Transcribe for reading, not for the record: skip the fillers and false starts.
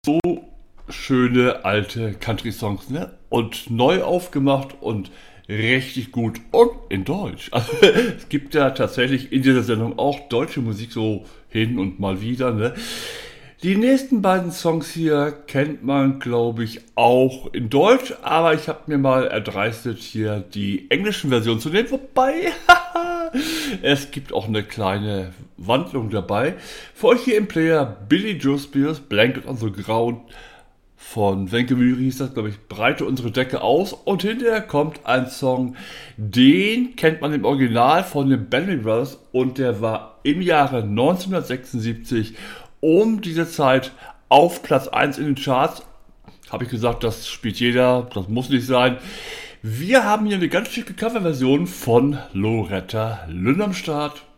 schöne alte Country-Songs, ne? Und neu aufgemacht und richtig gut und in Deutsch. Also, es gibt ja tatsächlich in dieser Sendung auch deutsche Musik so hin und mal wieder, ne? Die nächsten beiden Songs hier kennt man, glaube ich, auch in Deutsch, aber ich habe mir mal erdreistet, hier die englischen Versionen zu nehmen, wobei es gibt auch eine kleine Wandlung dabei. Für euch hier im Player Billy Joe Spears, Blanket on the Ground von Wenke Mühri hieß das, glaube ich, breite unsere Decke aus, und hinterher kommt ein Song, den kennt man im Original von den Benny Brothers, und der war im Jahre 1976 um diese Zeit auf Platz 1 in den Charts. Habe ich gesagt, das spielt jeder, das muss nicht sein. Wir haben hier eine ganz schicke Coverversion von Loretta Lynn am Start.